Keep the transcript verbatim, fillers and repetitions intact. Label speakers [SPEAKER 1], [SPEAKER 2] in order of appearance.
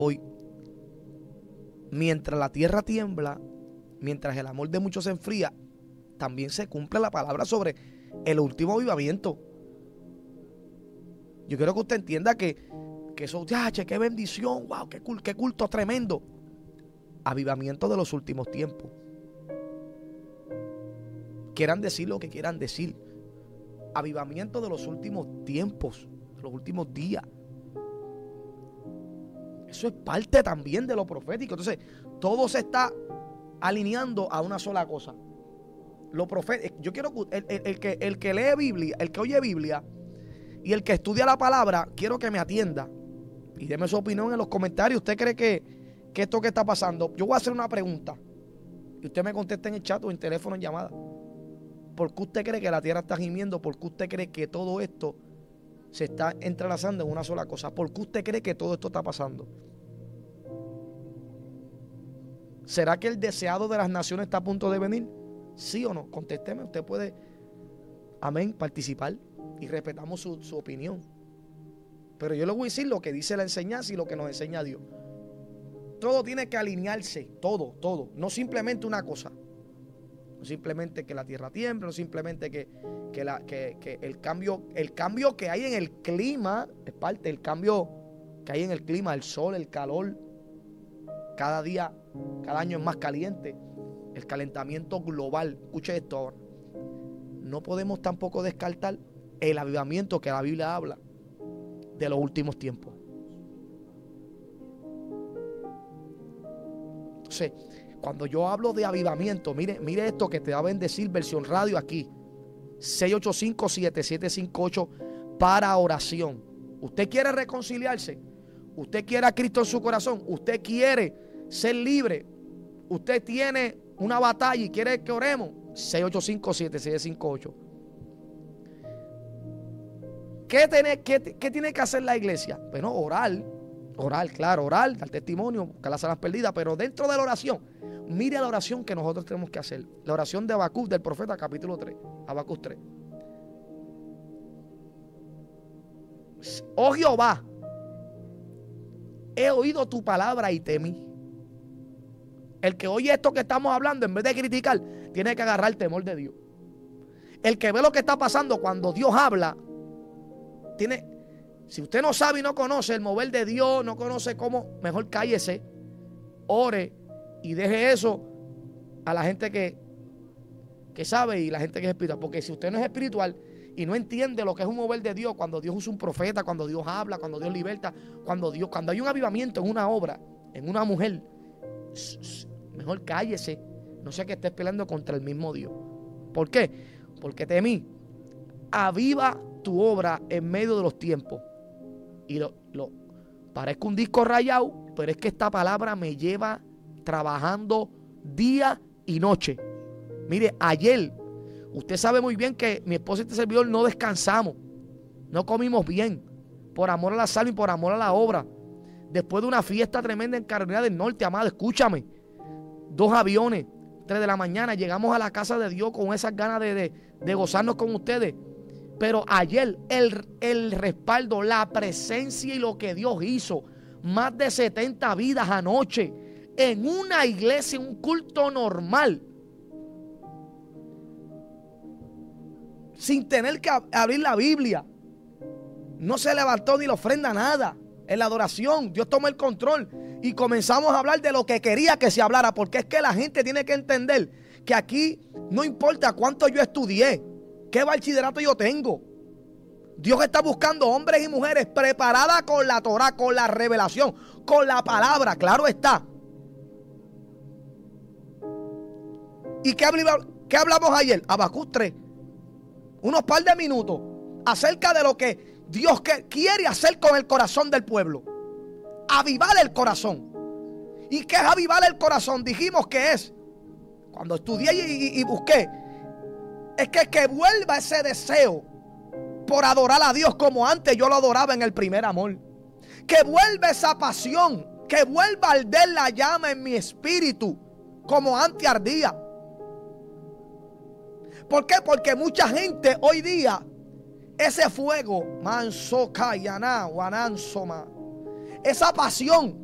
[SPEAKER 1] hoy, mientras la tierra tiembla, mientras el amor de muchos se enfría, también se cumple la palabra sobre el último avivamiento. Yo quiero que usted entienda que, que eso, ya, che, qué bendición, wow, qué, cul, qué culto tremendo. Avivamiento de los últimos tiempos. Quieran decir lo que quieran decir. Avivamiento de los últimos tiempos, de los últimos días. Eso es parte también de lo profético. Entonces, todo se está alineando a una sola cosa. Lo profético. Yo quiero que el, el, el, que el que lee Biblia, el que oye Biblia y el que estudia la palabra, quiero que me atienda y déme su opinión en los comentarios. ¿Usted cree que, que esto que está pasando? Yo voy a hacer una pregunta y usted me contesta en el chat o en teléfono, en llamada. ¿Por qué usted cree que la tierra está gimiendo? ¿Por qué usted cree que todo esto se está entrelazando en una sola cosa? ¿Por qué usted cree que todo esto está pasando? ¿Será que el deseado de las naciones está a punto de venir? ¿Sí o no? Contésteme. Usted puede, amén, participar y respetamos su, su opinión. Pero yo le voy a decir lo que dice la enseñanza y lo que nos enseña Dios. Todo tiene que alinearse, todo, todo. No simplemente una cosa. No simplemente que la tierra tiemble, no simplemente que, que, la, que, que el, cambio, el cambio que hay en el clima, es parte del cambio que hay en el clima, el sol, el calor, cada día, cada año es más caliente, el calentamiento global. Escuche esto ahora. No podemos tampoco descartar el avivamiento que la Biblia habla de los últimos tiempos. Entonces, cuando yo hablo de avivamiento, mire, mire esto que te va a bendecir, versión radio aquí. seis ocho cinco, siete siete cinco ocho para oración. ¿Usted quiere reconciliarse? ¿Usted quiere a Cristo en su corazón? ¿Usted quiere ser libre? ¿Usted tiene una batalla y quiere que oremos? seis ocho cinco, siete siete cinco ocho. ¿Qué tiene, qué, ¿Qué tiene que hacer la iglesia? Bueno, orar. Orar, claro, orar, dar testimonio, buscar las almas perdidas. Pero dentro de la oración, mire la oración que nosotros tenemos que hacer. La oración de Habacuc, del profeta, capítulo tres. Habacuc tres. Oh Jehová, he oído tu palabra y temí. El que oye esto que estamos hablando, en vez de criticar, tiene que agarrar el temor de Dios. El que ve lo que está pasando cuando Dios habla, tiene... Si usted no sabe y no conoce el mover de Dios, no conoce cómo, mejor cállese, ore y deje eso a la gente que, que sabe y la gente que es espiritual. Porque si usted no es espiritual y no entiende lo que es un mover de Dios, cuando Dios usa un profeta, cuando Dios habla, cuando Dios liberta, cuando Dios, cuando hay un avivamiento en una obra, en una mujer, mejor cállese, no sea que estés peleando contra el mismo Dios. ¿Por qué? Porque temí, aviva tu obra en medio de los tiempos. Y lo, lo parezco un disco rayado, pero es que esta palabra me lleva trabajando día y noche. Mire, ayer, usted sabe muy bien que mi esposa y este servidor no descansamos, no comimos bien, por amor a la salud y por amor a la obra. Después de una fiesta tremenda en Carolina del Norte, amado, escúchame, dos aviones, tres de la mañana, llegamos a la casa de Dios con esas ganas de, de, de gozarnos con ustedes. Pero ayer el, el respaldo, la presencia y lo que Dios hizo, más de setenta vidas anoche en una iglesia, un culto normal, sin tener que abrir la Biblia. No se levantó ni la ofrenda, nada. En la adoración, Dios tomó el control y comenzamos a hablar de lo que quería que se hablara, porque es que la gente tiene que entender que aquí no importa cuánto yo estudié, qué bachillerato yo tengo. Dios está buscando hombres y mujeres preparadas con la Torah, con la revelación, con la palabra, claro está. ¿Y qué hablamos, qué hablamos ayer? Habacuc tres. Unos par de minutos acerca de lo que Dios quiere hacer con el corazón del pueblo. Avivar el corazón. ¿Y qué es avivar el corazón? Dijimos que es, cuando estudié y, y, y busqué, es que, que vuelva ese deseo por adorar a Dios como antes yo lo adoraba en el primer amor. Que vuelva esa pasión, que vuelva a arder la llama en mi espíritu como antes ardía. ¿Por qué? Porque mucha gente hoy día, ese fuego, manso kayana, wanansoma, esa pasión